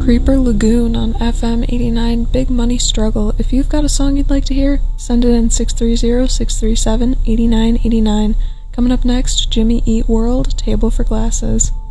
Creeper Lagoon on FM 89 Big Money Struggle. If you've got a song you'd like to hear, send it in 630-637-8989. Coming up next, Jimmy Eat World, Table for Glasses.